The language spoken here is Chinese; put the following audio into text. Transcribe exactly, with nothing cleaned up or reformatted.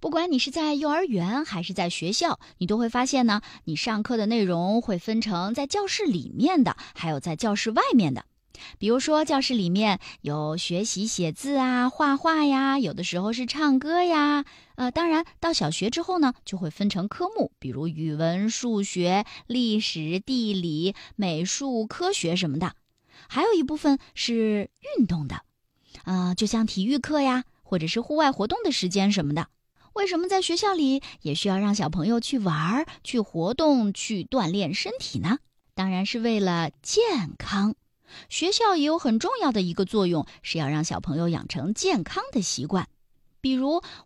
不管你是在幼儿园还是在学校，你都会发现呢，你上课的内容会分成在教室里面的，还有在教室外面的。比如说教室里面有学习写字啊、画画呀，有的时候是唱歌呀。呃，当然到小学之后呢，就会分成科目，比如语文、数学、历史、地理、美术、科学什么的。还有一部分是运动的，啊、呃，就像体育课呀，或者是户外活动的时间什么的。为什么在学校里也需要让小朋友去玩、去活动、去锻炼身体呢？当然是为了健康。学校也有很重要的一个作用，是要让小朋友养成健康的习惯。比如